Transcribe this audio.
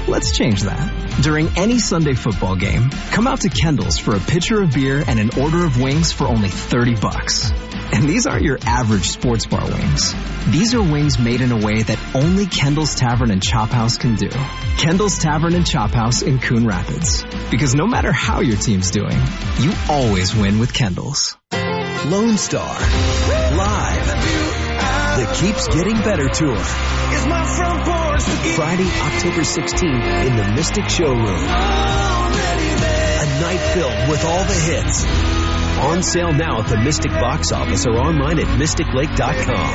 Let's change that. During any Sunday football game, come out to Kendall's for a pitcher of beer and an order of wings for only $30. And these aren't your average sports bar wings. These are wings made in a way that only Kendall's Tavern and Chop House can do. Kendall's Tavern and Chop House in Coon Rapids. Because no matter how your team's doing, you always win with Kendall's. Lone Star. Live. The Keeps Getting Better Tour. Friday, October 16th in the Mystic Showroom. A night filled with all the hits. On sale now at the Mystic box office or online at mysticlake.com.